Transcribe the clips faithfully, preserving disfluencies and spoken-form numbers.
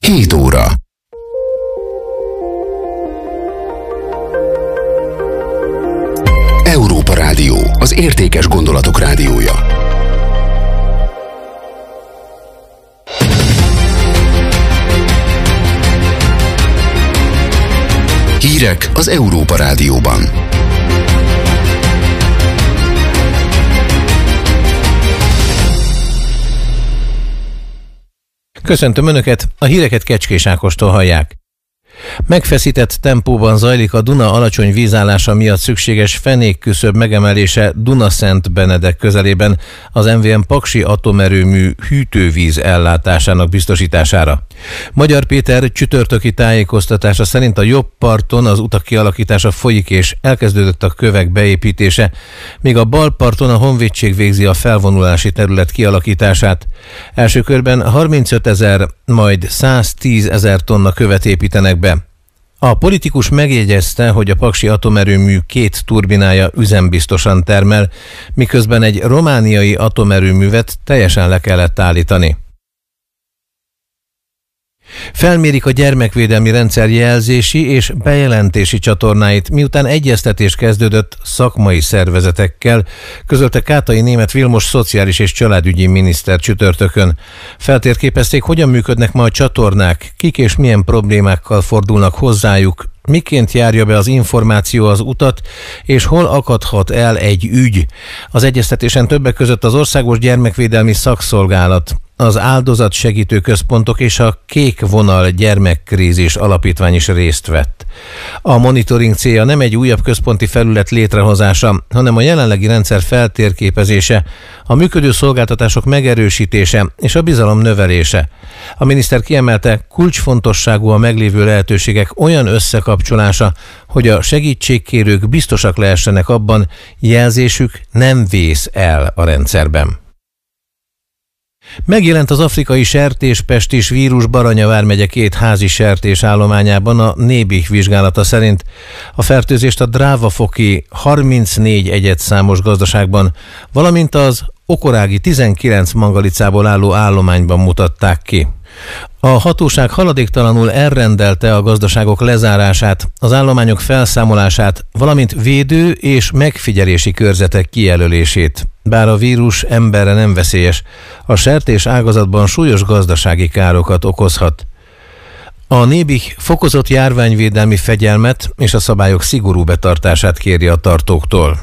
Két óra. Európa Rádió, az értékes gondolatok rádiója. Hírek az Európa Rádióban. Köszöntöm Önöket, a híreket Kecskés Ákostól hallják. Megfeszített tempóban zajlik a Duna alacsony vízállása miatt szükséges fenékküszöb megemelése Dunaszent Benedek közelében az em vé em Paksi atomerőmű hűtővíz ellátásának biztosítására. Magyar Péter csütörtöki tájékoztatása szerint a jobb parton az utak kialakítása folyik és elkezdődött a kövek beépítése, míg a bal parton a honvédség végzi a felvonulási terület kialakítását. Első körben harmincötezer, majd száztízezer tonna követ építenek be. A politikus megjegyezte, hogy a paksi atomerőmű két turbinája üzembiztosan termel, miközben egy romániai atomerőművet teljesen le kellett állítani. Felmérik a gyermekvédelmi rendszer jelzési és bejelentési csatornáit, miután egyeztetés kezdődött szakmai szervezetekkel, közölte Kátai Németh Vilmos szociális és családügyi miniszter csütörtökön. Feltérképezték, hogyan működnek ma a csatornák, kik és milyen problémákkal fordulnak hozzájuk, miként járja be az információ az utat, és hol akadhat el egy ügy. Az egyeztetésen többek között az Országos Gyermekvédelmi Szakszolgálat, az áldozatsegítő központok és a Kék Vonal Gyermekkrízis Alapítvány is részt vett. A monitoring célja nem egy újabb központi felület létrehozása, hanem a jelenlegi rendszer feltérképezése, a működő szolgáltatások megerősítése és a bizalom növelése. A miniszter kiemelte, kulcsfontosságú a meglévő lehetőségek olyan összekapcsolása, hogy a segítségkérők biztosak lehessenek abban, jelzésük nem vész el a rendszerben. Megjelent az afrikai sertéspestis vírus Baranya vármegye két házi sertés állományában a Nébih vizsgálata szerint. A fertőzést a Drávafoki harmincnégy egyedszámos gazdaságban, valamint az okorági tizenkilenc mangalicából álló állományban mutatták ki. A hatóság haladéktalanul elrendelte a gazdaságok lezárását, az állományok felszámolását, valamint védő és megfigyelési körzetek kijelölését. Bár a vírus emberre nem veszélyes, a sertés ágazatban súlyos gazdasági károkat okozhat. A Nébih fokozott járványvédelmi fegyelmet és a szabályok szigorú betartását kéri a tartóktól.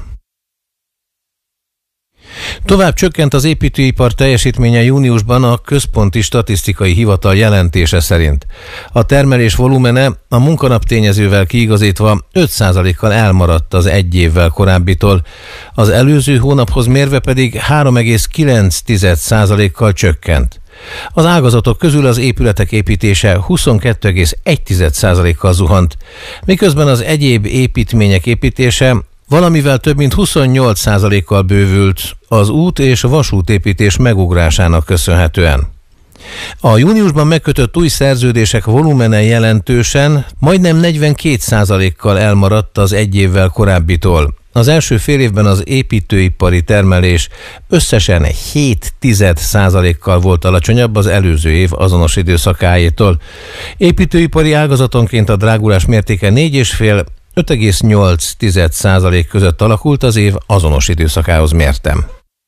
Tovább csökkent az építőipar teljesítménye júniusban a Központi Statisztikai Hivatal jelentése szerint. A termelés volumene a munkanap tényezővel kiigazítva öt százalékkal elmaradt az egy évvel korábbitól, az előző hónaphoz mérve pedig három egész kilenc százalékkal csökkent. Az ágazatok közül az épületek építése huszonkettő egész egy százalékkal zuhant, miközben az egyéb építmények építése valamivel több mint huszonnyolc százalékkal bővült az út- és vasútépítés megugrásának köszönhetően. A júniusban megkötött új szerződések volumene jelentősen, majdnem negyvenkét százalékkal elmaradt az egy évvel korábbitól. Az első fél évben az építőipari termelés összesen hét százalékkal volt alacsonyabb az előző év azonos időszakáétól. Építőipari ágazatonként a drágulás mértéke négy egész öt öt egész nyolc százalék között alakult az év azonos időszakához mértem.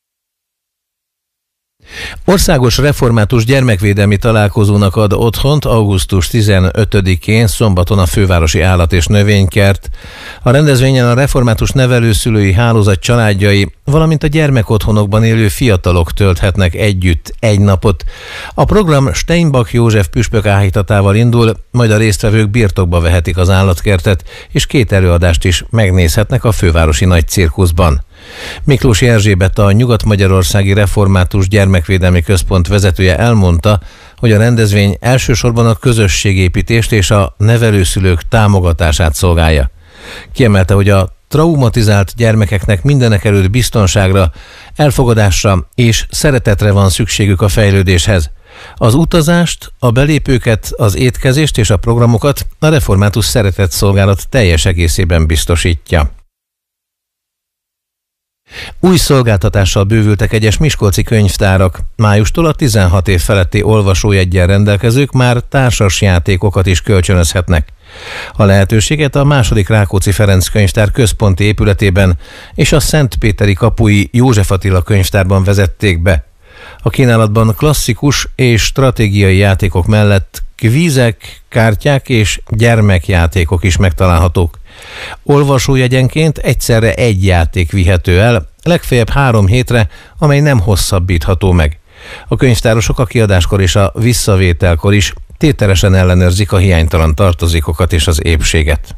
Országos református gyermekvédelmi találkozónak ad otthont augusztus tizenötödikén szombaton a Fővárosi Állat- és Növénykert. A rendezvényen a református nevelőszülői hálózat családjai, valamint a gyermekotthonokban élő fiatalok tölthetnek együtt egy napot. A program Steinbach József püspök áhítatával indul, majd a résztvevők birtokba vehetik az állatkertet, és két előadást is megnézhetnek a fővárosi nagy cirkuszban. Miklós Erzsébet, a Nyugat-Magyarországi Református Gyermekvédelmi Központ vezetője elmondta, hogy a rendezvény elsősorban a közösségépítést és a nevelőszülők támogatását szolgálja. Kiemelte, hogy a traumatizált gyermekeknek mindenekelőtt biztonságra, elfogadásra és szeretetre van szükségük a fejlődéshez. Az utazást, a belépőket, az étkezést és a programokat a Református Szeretetszolgálat teljes egészében biztosítja. Új szolgáltatással bővültek egyes miskolci könyvtárak. Májustól a tizenhat év feletti olvasójeggyel rendelkezők már társas játékokat is kölcsönözhetnek. A lehetőséget a második Rákóczi Ferenc könyvtár központi épületében és a Szentpéteri kapui József Attila könyvtárban vezették be. A kínálatban klasszikus és stratégiai játékok mellett kvízek, kártyák és gyermekjátékok is megtalálhatók. Olvasójegyenként egyszerre egy játék vihető el, legfeljebb három hétre, amely nem hosszabbítható meg. A könyvtárosok a kiadáskor és a visszavételkor is tételesen ellenőrzik a hiánytalan tartozékokat és az épséget.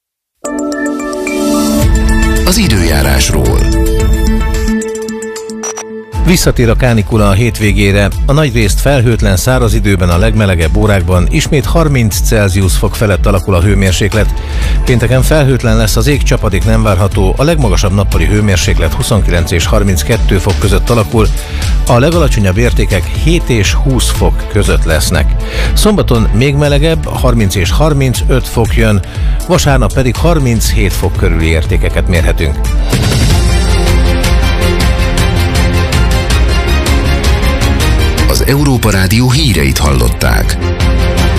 Az időjárásról. Visszatér a kánikula a hétvégére, a nagyrészt felhőtlen száraz időben a legmelegebb órákban ismét harminc Celsius fok felett alakul a hőmérséklet. Pénteken felhőtlen lesz az ég, csapadék nem várható, a legmagasabb nappali hőmérséklet huszonkilenc és harminckettő fok között alakul, a legalacsonyabb értékek hét és húsz fok között lesznek. Szombaton még melegebb, harminc és harmincöt fok jön, vasárnap pedig harminchét fok körüli értékeket mérhetünk. Az Európa Rádió híreit hallották.